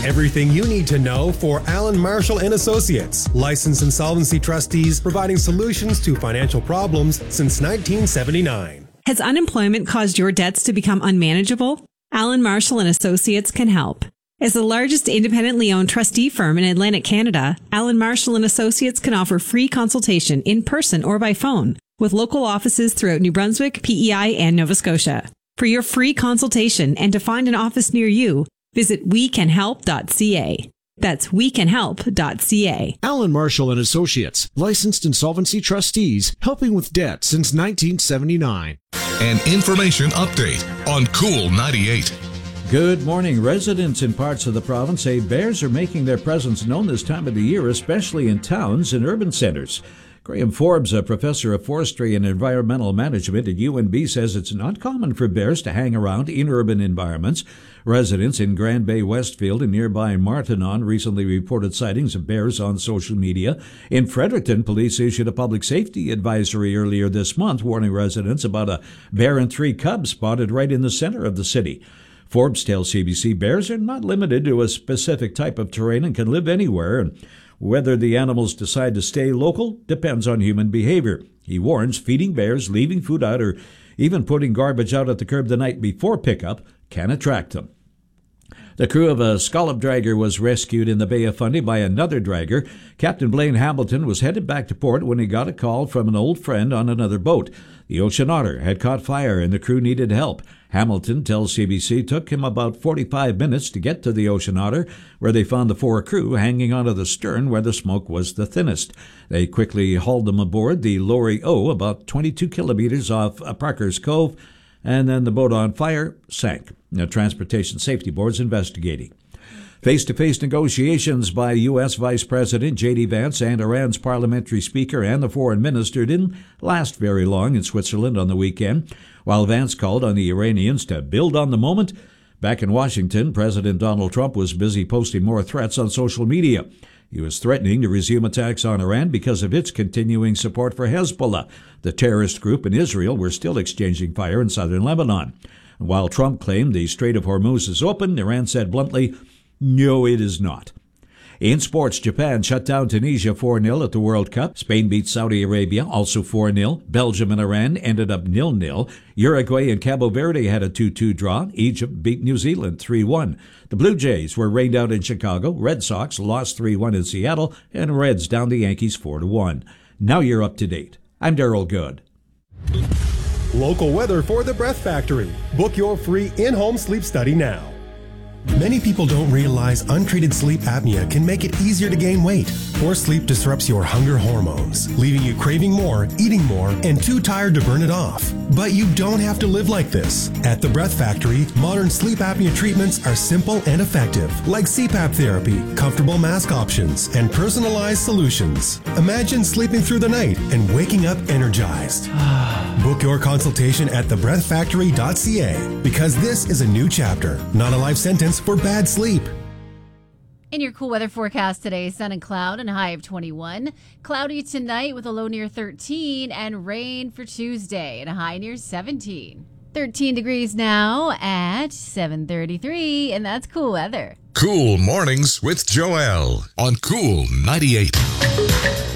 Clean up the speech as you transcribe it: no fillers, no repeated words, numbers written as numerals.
Everything you need to know for Allen Marshall and Associates, licensed insolvency trustees providing solutions to financial problems since 1979. Has unemployment caused your debts to become unmanageable? Allen Marshall and Associates can help. As the largest independently owned trustee firm in Atlantic Canada, Allen Marshall and Associates can offer free consultation in person or by phone with local offices throughout New Brunswick, PEI, and Nova Scotia. For your free consultation and to find an office near you, visit wecanhelp.ca. That's wecanhelp.ca. Allen Marshall and Associates, licensed insolvency trustees, helping with debt since 1979. An information update on Cool 98. Good morning. Residents in parts of the province say bears are making their presence known this time of the year, especially in towns and urban centers. Graham Forbes, a professor of forestry and environmental management at UNB, says it's not common for bears to hang around in urban environments. Residents in Grand Bay, Westfield, and nearby Martinon recently reported sightings of bears on social media. In Fredericton, police issued a public safety advisory earlier this month, warning residents about a bear and 3 cubs spotted right in the center of the city. Forbes tells CBC bears are not limited to a specific type of terrain and can live anywhere, and whether the animals decide to stay local depends on human behavior. He warns feeding bears, leaving food out, or even putting garbage out at the curb the night before pickup can attract them. The crew of a scallop dragger was rescued in the Bay of Fundy by another dragger. Captain Blaine Hamilton was headed back to port when he got a call from an old friend on another boat. The Ocean Otter had caught fire and the crew needed help. Hamilton tells CBC it took him about 45 minutes to get to the Ocean Otter, where they found the 4 crew hanging onto the stern where the smoke was the thinnest. They quickly hauled them aboard the Lorry O, about 22 kilometers off Parker's Cove, and then the boat on fire sank. The Transportation Safety Board is investigating. Face-to-face negotiations by U.S. Vice President J.D. Vance and Iran's parliamentary speaker and the foreign minister didn't last very long in Switzerland on the weekend. While Vance called on the Iranians to build on the moment, back in Washington, President Donald Trump was busy posting more threats on social media. He was threatening to resume attacks on Iran because of its continuing support for Hezbollah, the terrorist group in Israel. Were still exchanging fire in southern Lebanon. While Trump claimed the Strait of Hormuz is open, Iran said bluntly, no, it is not. In sports, Japan shut down Tunisia 4-0 at the World Cup. Spain beat Saudi Arabia, also 4-0. Belgium and Iran ended up 0-0. Uruguay and Cabo Verde had a 2-2 draw. Egypt beat New Zealand 3-1. The Blue Jays were rained out in Chicago. Red Sox lost 3-1 in Seattle. And Reds down the Yankees 4-1. Now you're up to date. I'm Darryl Good. Local weather for the Breath Factory. Book your free in-home sleep study now. Many people don't realize untreated sleep apnea can make it easier to gain weight. Poor sleep disrupts your hunger hormones, leaving you craving more, eating more, and too tired to burn it off. But you don't have to live like this. At the Breath Factory, modern sleep apnea treatments are simple and effective, like CPAP therapy, comfortable mask options, and personalized solutions. Imagine sleeping through the night and waking up energized. Book your consultation at thebreathfactory.ca because this is a new chapter, not a life sentence for bad sleep. In your cool weather forecast today, sun and cloud and a high of 21. Cloudy tonight with a low near 13 and rain for Tuesday and a high near 17. 13 degrees now at 7:33, and that's cool weather. Cool Mornings with Joelle on Cool 98.